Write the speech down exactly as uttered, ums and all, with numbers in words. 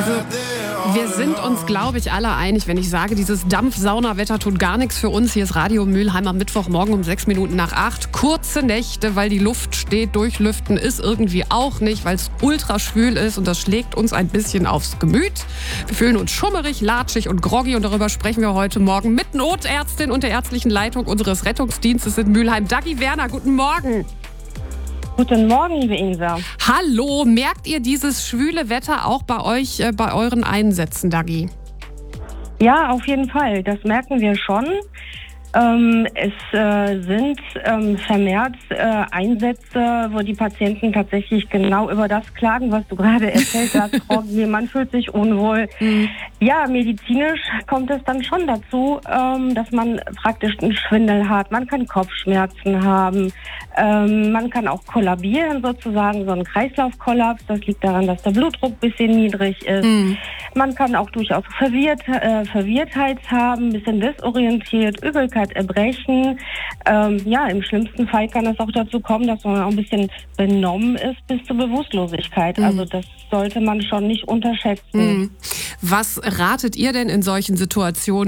Wir sind uns, glaube ich, alle einig, wenn ich sage, dieses Dampfsaunawetter tut gar nichts für uns. Hier ist Radio Mülheim am Mittwochmorgen um sechs Minuten nach acht. Kurze Nächte, weil die Luft steht. Durchlüften ist irgendwie auch nicht, weil es ultra schwül ist und das schlägt uns ein bisschen aufs Gemüt. Wir fühlen uns schummerig, latschig und groggy und darüber sprechen wir heute Morgen mit Notärztin und der ärztlichen Leitung unseres Rettungsdienstes in Mülheim, Daggy Werner. Guten Morgen. Guten Morgen, liebe Insa. Hallo, merkt ihr dieses schwüle Wetter auch bei euch, äh, bei euren Einsätzen, Daggy? Ja, auf jeden Fall. Das merken wir schon. Ähm, es äh, sind ähm, vermehrt äh, Einsätze, wo die Patienten tatsächlich genau über das klagen, was du gerade erzählt hast. Jemand fühlt sich unwohl. Mhm. Ja, medizinisch kommt es dann schon dazu, ähm, dass man praktisch einen Schwindel hat. Man kann Kopfschmerzen haben. Ähm, man kann auch kollabieren sozusagen, so ein Kreislaufkollaps. Das liegt daran, dass der Blutdruck ein bisschen niedrig ist. Mhm. Man kann auch durchaus Verwirrt, äh, Verwirrtheit haben, ein bisschen desorientiert, Übelkeit, Erbrechen. Ähm, ja, im schlimmsten Fall kann es auch dazu kommen, dass man auch ein bisschen benommen ist bis zur Bewusstlosigkeit. Mhm. Also das sollte man schon nicht unterschätzen. Mhm. Was ratet ihr denn in solchen Situationen?